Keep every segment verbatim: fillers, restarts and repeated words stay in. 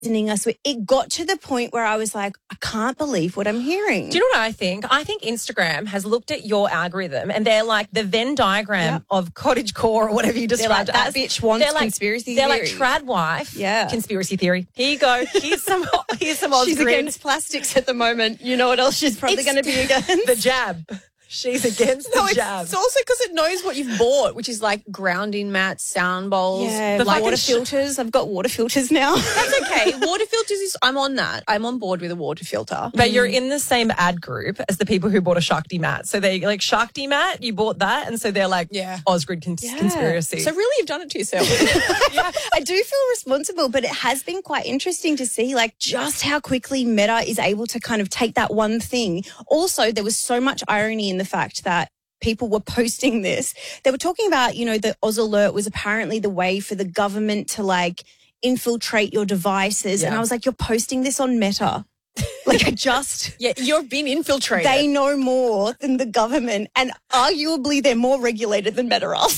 us. It got to the point where I was like, I can't believe what I'm hearing. Do you know what I think? I think Instagram has looked at your algorithm and they're like the Venn diagram yep. of cottagecore or whatever you described like, as. That bitch wants they're like, conspiracy they're theory. They're like trad wife. Yeah. Conspiracy theory. Here you go. Here's some Here's some Oz She's grid. against plastics at the moment. You know what else she's probably going to be against? The jab. She's against no, the it's, jab. It's also because it knows what you've bought, which is like grounding mats, sound bowls, yeah, the like water sh- filters. I've got water filters now. That's okay. Water filters is, I'm on that. I'm on board with a water filter. But mm. you're in the same ad group as the people who bought a Shakti mat. So they like Shakti mat, you bought that. And so they're like, yeah. Osgrid cons- yeah. conspiracy. So really you've done it to yourself. yeah, I do feel responsible, but it has been quite interesting to see like just how quickly Meta is able to kind of take that one thing. Also, there was so much irony in the fact that people were posting this. They were talking about, you know, the Oz Alert was apparently the way for the government to like infiltrate your devices. Yeah. And I was like, you're posting this on Meta. Like I just... yeah, you're being infiltrated. They know more than the government and arguably they're more regulated than Meta are.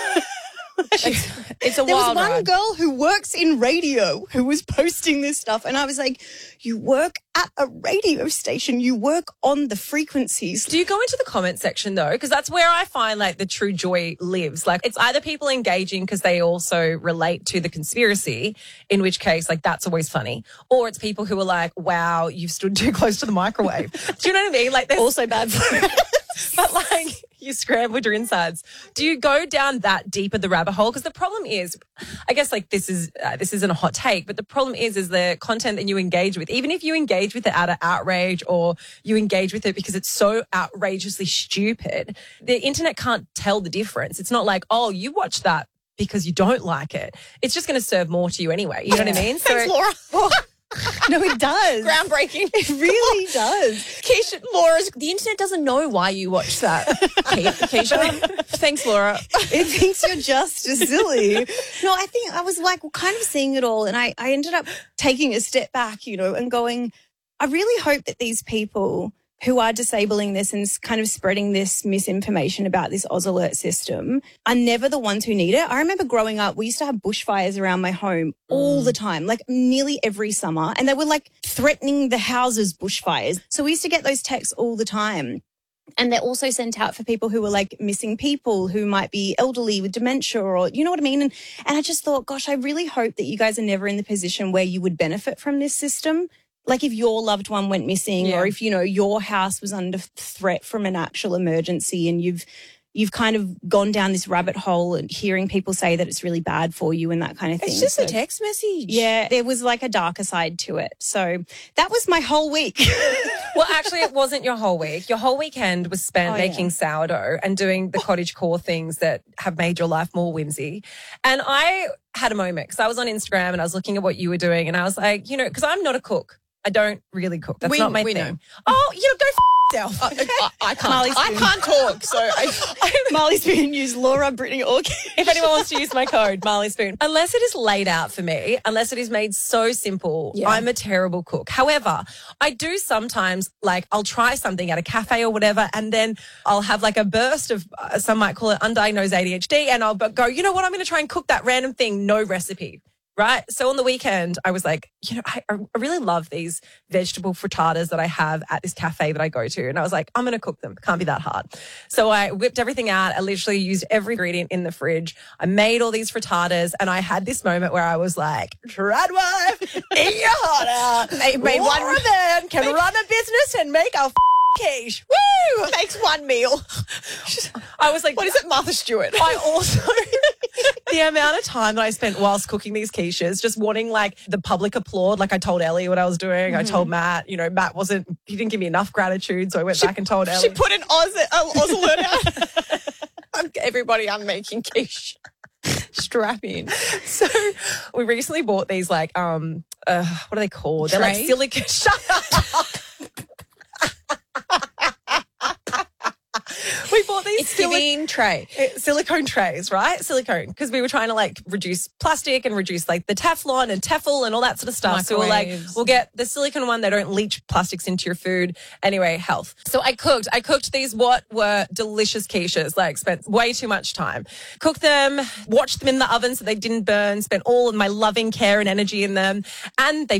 It's, it's a there wild was one ride. girl who works in radio who was posting this stuff and I was like, you work at a radio station, you work on the frequencies. Do you go into the comment section though? Because that's where I find like the true joy lives. Like it's either people engaging because they also relate to the conspiracy, in which case like that's always funny, or it's people who are like, wow, you've stood too close to the microwave. Do you know what I mean? Like there's also bad for it. But like you scrambled your insides. Do you go down that deep of the rabbit hole? Because the problem is, I guess like this is uh, this isn't a hot take, but the problem is is the content that you engage with. Even if you engage with it out of outrage or you engage with it because it's so outrageously stupid, the internet can't tell the difference. It's not like, oh, you watch that because you don't like it. It's just going to serve more to you anyway. You know what I mean? Thanks, so, Laura. Well, no, it does. Groundbreaking. It really does. Keisha, Laura's, the internet doesn't know why you watch that. Keisha. Thanks, Laura. It thinks you're just as silly. No, I think I was like kind of seeing it all and I, I ended up taking a step back, you know, and going, I really hope that these people who are disabling this and kind of spreading this misinformation about this Oz Alert system are never the ones who need it. I remember growing up, we used to have bushfires around my home all the time, like nearly every summer. And they were like threatening the houses bushfires. So we used to get those texts all the time. And they're also sent out for people who are like missing people who might be elderly with dementia or, you know what I mean? And, and I just thought, gosh, I really hope that you guys are never in the position where you would benefit from this system. Like if your loved one went missing yeah. or if, you know, your house was under threat from an actual emergency and you've you've kind of gone down this rabbit hole and hearing people say that it's really bad for you and that kind of thing. It's just so, a text message. Yeah, there was like a darker side to it. So that was my whole week. Well, actually, it wasn't your whole week. Your whole weekend was spent oh, making yeah. sourdough and doing the cottage core things that have made your life more whimsy. And I had a moment because I was on Instagram and I was looking at what you were doing and I was like, you know, because I'm not a cook. I don't really cook. That's we, not my we thing. Know. Oh, you know, go f*** yourself. I, I, I can't. I can't talk. So I, Marley Spoon, use Laura, Brittany, or if anyone wants to use my code, Marley Spoon. Unless it is laid out for me, unless it is made so simple, yeah. I'm a terrible cook. However, I do sometimes, like, I'll try something at a cafe or whatever, and then I'll have like a burst of, uh, some might call it undiagnosed A D H D, and I'll go, you know what, I'm going to try and cook that random thing, no recipe. Right. So on the weekend, I was like, you know, I, I really love these vegetable frittatas that I have at this cafe that I go to. And I was like, I'm going to cook them. Can't be that hard. So I whipped everything out. I literally used every ingredient in the fridge. I made all these frittatas. And I had this moment where I was like, trad wife, in your heart out. Made, made one man can made, run a business and make a f- quiche. Woo! Makes one meal. I was like, what is it, Martha Stewart? I also... The amount of time that I spent whilst cooking these quiches, just wanting like the public applaud. Like I told Ellie what I was doing. Mm-hmm. I told Matt, you know, Matt wasn't, he didn't give me enough gratitude. So I went she, back and told Ellie. She put an Oz, uh, Oz alert out. I'm, everybody, I'm making quiche. Strap in. So we recently bought these like, um, uh, what are they called? Tray? They're like silicone. Shut up. We bought these. It's Giving tray. Uh, silicone trays, right? Silicone, because we were trying to like reduce plastic and reduce like the Teflon and Tefl and all that sort of stuff. So we're like, Microwaves. we'll get the silicone one. They don't leach plastics into your food. Anyway, health. So I cooked. I cooked these what were delicious quiches. Like spent way too much time. Cooked them, watched them in the oven so they didn't burn. Spent all of my loving care and energy in them, and they